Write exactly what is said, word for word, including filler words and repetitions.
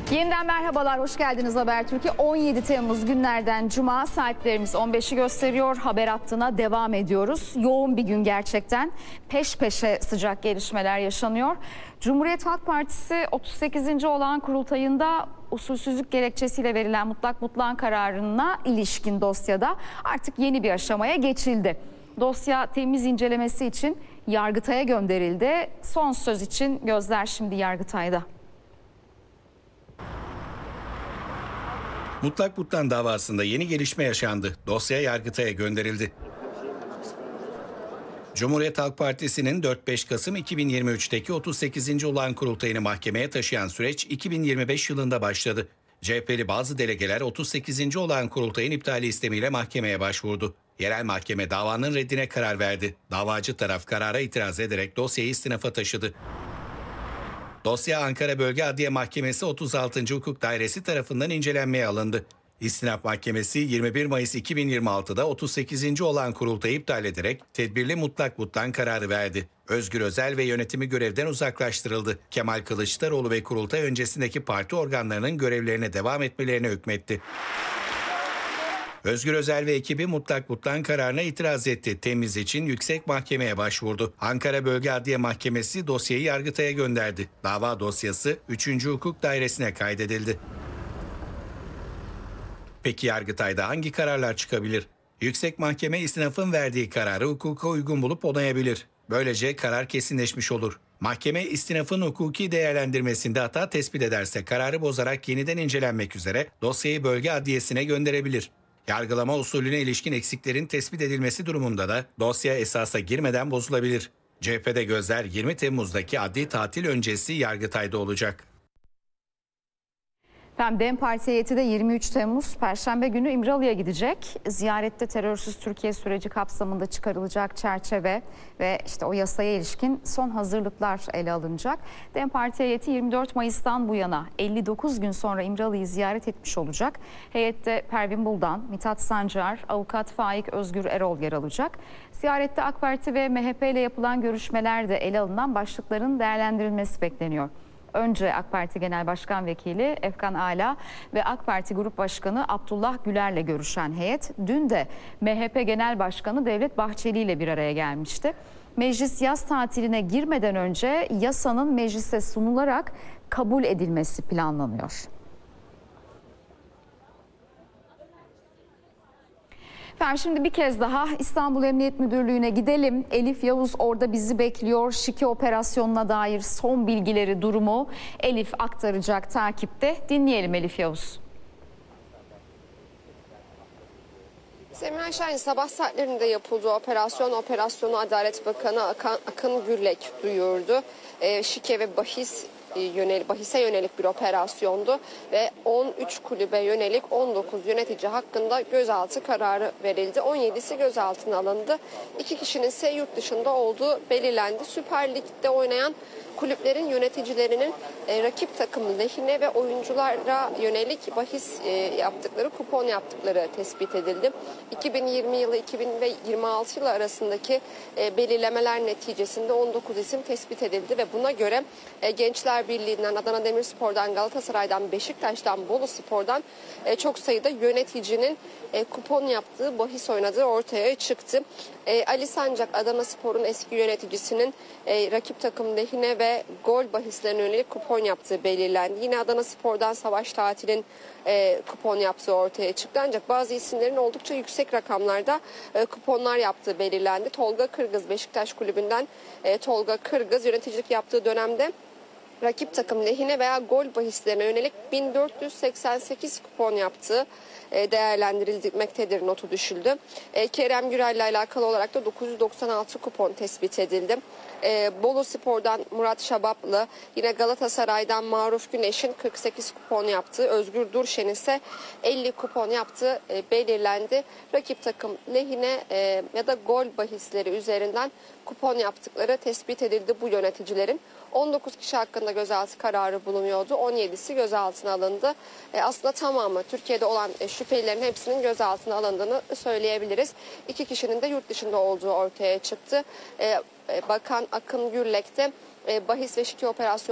Yeniden merhabalar, hoş geldiniz Habertürk'e. on yedi Temmuz günlerden Cuma, saatlerimiz on beşi gösteriyor. Haber hattına devam ediyoruz. Yoğun bir gün gerçekten. Peş peşe sıcak gelişmeler yaşanıyor. Cumhuriyet Halk Partisi otuz sekizinci olağan kurultayında usulsüzlük gerekçesiyle verilen mutlak mutlağın kararına ilişkin dosyada artık yeni bir aşamaya geçildi. Dosya temiz incelemesi için Yargıtay'a gönderildi. Son söz için gözler şimdi Yargıtay'da. Mutlak mutlak davasında yeni gelişme yaşandı. Dosya Yargıtay'a gönderildi. Cumhuriyet Halk Partisi'nin dört beş Kasım iki bin yirmi üç'teki otuz sekizinci olağan kurultayını mahkemeye taşıyan süreç iki bin yirmi beş yılında başladı. C H P'li bazı delegeler otuz sekizinci olağan kurultayın iptali istemiyle mahkemeye başvurdu. Yerel mahkeme davanın reddine karar verdi. Davacı taraf karara itiraz ederek dosyayı istinafa taşıdı. Dosya Ankara Bölge Adliye Mahkemesi otuz altıncı Hukuk Dairesi tarafından incelenmeye alındı. İstinaf Mahkemesi yirmi bir Mayıs iki bin yirmi altı'da otuz sekizinci olağan kurultayı iptal ederek tedbirli mutlak mutlak kararı verdi. Özgür Özel ve yönetimi görevden uzaklaştırıldı. Kemal Kılıçdaroğlu ve kurultay öncesindeki parti organlarının görevlerine devam etmelerine hükmetti. Özgür Özel ve ekibi mutlak mutlak kararına itiraz etti. Temiz için yüksek mahkemeye başvurdu. Ankara Bölge Adliye Mahkemesi dosyayı Yargıtay'a gönderdi. Dava dosyası üçüncü Hukuk Dairesi'ne kaydedildi. Peki Yargıtay'da hangi kararlar çıkabilir? Yüksek Mahkeme istinafın verdiği kararı hukuka uygun bulup onayabilir. Böylece karar kesinleşmiş olur. Mahkeme istinafın hukuki değerlendirmesinde hata tespit ederse kararı bozarak yeniden incelenmek üzere dosyayı bölge adliyesine gönderebilir. Yargılama usulüne ilişkin eksiklerin tespit edilmesi durumunda da dosya esasa girmeden bozulabilir. C H P'de gözler yirmi Temmuz'daki adli tatil öncesi Yargıtay'da olacak. Efendim, DEM Parti heyeti de yirmi üç Temmuz Perşembe günü İmralı'ya gidecek. Ziyarette terörsüz Türkiye süreci kapsamında çıkarılacak çerçeve ve işte o yasaya ilişkin son hazırlıklar ele alınacak. DEM Parti heyeti yirmi dört Mayıs'tan bu yana elli dokuz gün sonra İmralı'yı ziyaret etmiş olacak. Heyette Pervin Buldan, Mithat Sancar, Avukat Faik Özgür Erol yer alacak. Ziyarette AK Parti ve M H P ile yapılan görüşmelerde ele alınan başlıkların değerlendirilmesi bekleniyor. Önce AK Parti Genel Başkan Vekili Efkan Ala ve AK Parti Grup Başkanı Abdullah Güler'le görüşen heyet dün de M H P Genel Başkanı Devlet Bahçeli ile bir araya gelmişti. Meclis yaz tatiline girmeden önce yasanın meclise sunularak kabul edilmesi planlanıyor. Efendim, şimdi bir kez daha İstanbul Emniyet Müdürlüğü'ne gidelim. Elif Yavuz orada bizi bekliyor. Şike operasyonuna dair son bilgileri, durumu Elif aktaracak takipte. Dinleyelim Elif Yavuz. Semih Şahin, sabah saatlerinde yapıldığı operasyon, operasyonu Adalet Bakanı Akın, Akın Gürlek duyurdu. E, şike ve bahis yönelik, bahise yönelik bir operasyondu ve on üç kulübe yönelik on dokuz yönetici hakkında gözaltı kararı verildi. on yedisi gözaltına alındı. İki kişinin ise yurt dışında olduğu belirlendi. Süper Lig'de oynayan kulüplerin yöneticilerinin e, rakip takım lehine ve oyunculara yönelik bahis e, yaptıkları, kupon yaptıkları tespit edildi. iki bin yirmi yılı iki bin yirmi altı yılı arasındaki e, belirlemeler neticesinde on dokuz isim tespit edildi ve buna göre e, Gençler Birliği'nden, Adana Demirspor'dan, Galatasaray'dan, Beşiktaş'tan, Boluspor'dan e, çok sayıda yöneticinin e, kupon yaptığı, bahis oynadığı ortaya çıktı. E, Ali Sancak, Adanaspor'un eski yöneticisinin e, rakip takım lehine ve gol bahislerine yönelik kupon yaptığı belirlendi. Yine Adanaspor'dan Savaş Tatil'in e, kupon yaptığı ortaya çıktı. Ancak bazı isimlerin oldukça yüksek rakamlarda e, kuponlar yaptığı belirlendi. Tolga Kırgız, Beşiktaş Kulübü'nden e, Tolga Kırgız yöneticilik yaptığı dönemde rakip takım lehine veya gol bahislerine yönelik bin dört yüz seksen sekiz kupon yaptığı değerlendirilmektedir notu düşüldü. Kerem Gürel ile alakalı olarak da dokuz yüz doksan altı kupon tespit edildi. Boluspor'dan Murat Şabaplı, yine Galatasaray'dan Maruf Güneş'in kırk sekiz kupon yaptığı, Özgür Durşen'in ise elli kupon yaptığı belirlendi. Rakip takım lehine ya da gol bahisleri üzerinden kupon yaptıkları tespit edildi bu yöneticilerin. on dokuz kişi hakkında gözaltı kararı bulunuyordu. on yedisi gözaltına alındı. E, aslında tamamı Türkiye'de olan e, şüphelilerin hepsinin gözaltına alındığını söyleyebiliriz. İki kişinin de yurt dışında olduğu ortaya çıktı. E, e, Bakan Akın Gürlek de e, bahis ve şike operasyonu